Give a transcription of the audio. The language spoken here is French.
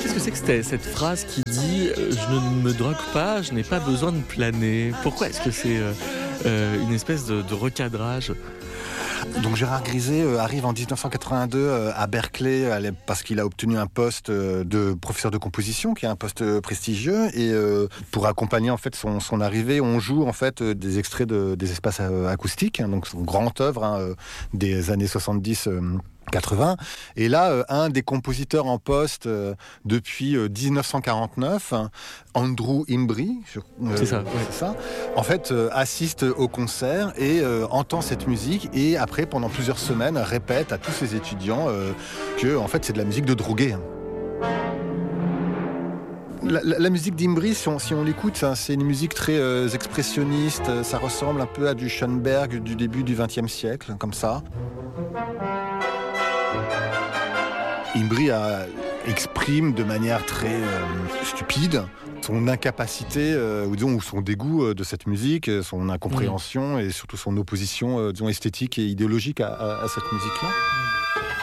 Qu'est-ce que c'est que cette phrase qui dit je ne me drogue pas, je n'ai pas besoin de planer? Pourquoi est-ce que c'est une espèce de recadrage? Donc Gérard Griset arrive en 1982 à Berkeley parce qu'il a obtenu un poste de professeur de composition, qui est un poste prestigieux, et pour accompagner en fait son arrivée, on joue en fait des extraits des espaces acoustiques, donc son grande œuvre des années 70. 80. Et là, un des compositeurs en poste depuis 1949, Andrew Imbrie, c'est ça, en fait, assiste au concert et entend cette musique, et après, pendant plusieurs semaines, répète à tous ses étudiants que en fait, c'est de la musique de drogué. La musique d'Imbrie, si on l'écoute, c'est une musique très expressionniste, ça ressemble un peu à du Schoenberg du début du XXe siècle, comme ça. Imbrie exprime de manière très stupide son incapacité ou son dégoût de cette musique, son incompréhension et surtout son opposition esthétique et idéologique à cette musique-là.